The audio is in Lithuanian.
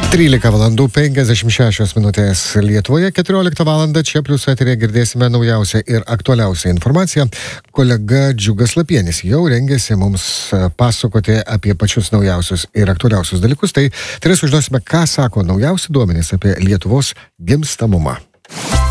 13:56 Lietuvoje, 14 valandą čia Plius eteryje girdėsime naujausią ir aktualiausią informaciją. Kolega Džiugas Lapienis jau rengėsi mums pasakoti apie pačius naujausius ir aktualiausius dalykus. Tai sužinosime, ką sako naujausi duomenys apie Lietuvos gimstamumą.